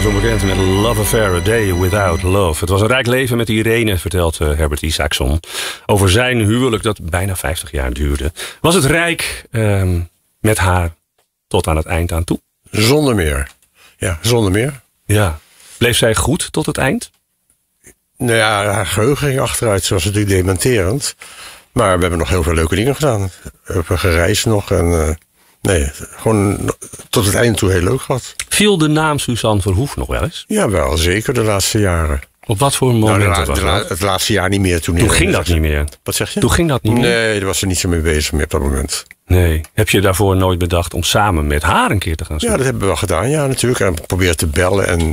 onbekend met Love Affair, A Day Without Love. Het was een rijk leven met Irene, vertelt Herbert Isaacson. Over zijn huwelijk dat bijna 50 jaar duurde. Was het rijk met haar tot aan het eind aan toe? Zonder meer. Ja, zonder meer. Ja. Bleef zij goed tot het eind? Nou ja, haar geheugen ging achteruit, zoals natuurlijk dementerend. Maar we hebben nog heel veel leuke dingen gedaan. We hebben gereisd nog en... Nee, gewoon tot het einde toe heel leuk gehad. Viel de naam Suzanne Verhoef nog wel eens? Ja, wel zeker de laatste jaren. Op wat voor momenten was dat? Het laatste jaar niet meer. Toen ging dat niet meer. Wat zeg je? Toen ging dat niet meer? Nee, daar was ze niet zo mee bezig meer op dat moment. Nee. Heb je daarvoor nooit bedacht om samen met haar een keer te gaan zoeken? Ja, dat hebben we wel gedaan, ja, natuurlijk. En proberen te bellen en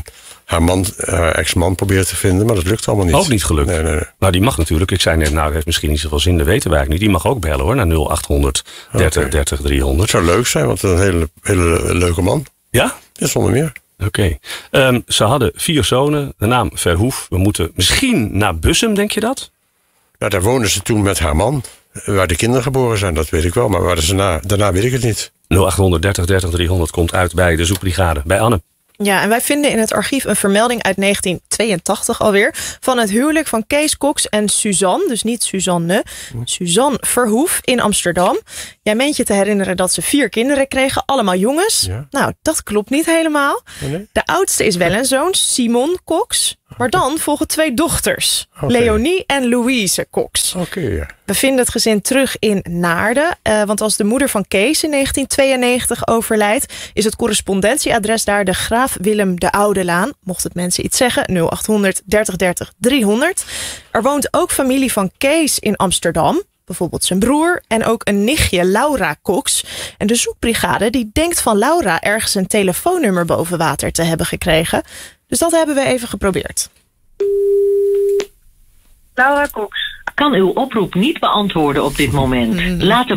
haar ex-man proberen te vinden, maar dat lukt allemaal niet. Ook niet gelukt? Nee. Nou, die mag natuurlijk. Ik zei net, nou, dat heeft misschien niet zoveel zin, dat weten wij niet. Die mag ook bellen hoor, naar 0800 30 30 300. Het zou leuk zijn, want een hele leuke man. Ja? Ja, zonder meer. Oké. Ze hadden 4 zonen, de naam Verhoef. We moeten misschien naar Bussum, denk je dat? Nou, daar woonden ze toen met haar man. Waar de kinderen geboren zijn, dat weet ik wel. Maar waar ze daarna weet ik het niet. 0800 30 30 300 komt uit bij de zoekbrigade, bij Anne. Ja, en wij vinden in het archief een vermelding uit 1982 alweer van het huwelijk van Kees Cox en Suzanne, dus niet Suzanne, Suzanne Verhoef in Amsterdam. Jij meent je te herinneren dat ze 4 kinderen kregen, allemaal jongens. Ja. Nou, dat klopt niet helemaal. Nee? De oudste is wel een zoon, Simon Cox. Maar dan volgen 2 dochters, Oké. Leonie en Louise Cox. Oké, ja. We vinden het gezin terug in Naarden. Want als de moeder van Kees in 1992 overlijdt, is het correspondentieadres daar de Graaf Willem de Oudelaan. Mocht het mensen iets zeggen, 0800 30 30 300. Er woont ook familie van Kees in Amsterdam. Bijvoorbeeld zijn broer en ook een nichtje, Laura Cox. En de zoekbrigade die denkt van Laura ergens een telefoonnummer boven water te hebben gekregen. Dus dat hebben we even geprobeerd. Laura Cox. Kan uw oproep niet beantwoorden op dit moment. Laat